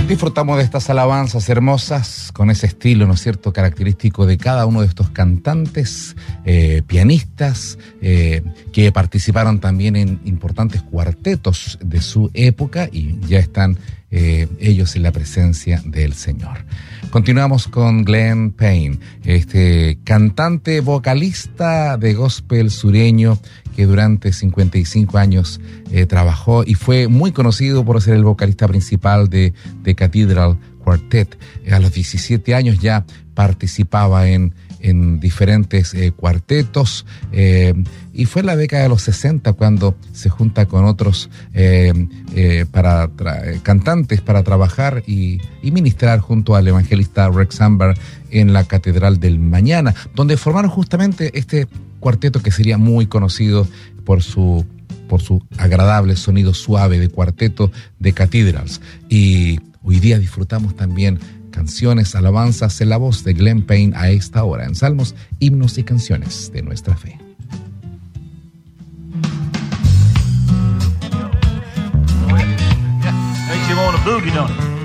Disfrutamos de estas alabanzas hermosas con ese estilo, ¿no es cierto?, característico de cada uno de estos cantantes, pianistas, que participaron también en importantes cuartetos de su época y ya están ellos en la presencia del Señor. Continuamos con Glenn Payne, este cantante vocalista de gospel sureño que durante 55 años trabajó y fue muy conocido por ser el vocalista principal de Cathedral Quartet. A los 17 años ya participaba en diferentes cuartetos y fue en la década de los 60 cuando se junta con otros cantantes para trabajar y ministrar junto al evangelista Rex Amber en la Catedral del Mañana, donde formaron justamente este cuarteto que sería muy conocido por su agradable sonido suave de cuarteto de Cathedrals. Y hoy día disfrutamos también canciones, alabanzas en la voz de Glenn Payne a esta hora en Salmos, Himnos y Canciones de Nuestra Fe. Makes you want a boogie, don't it?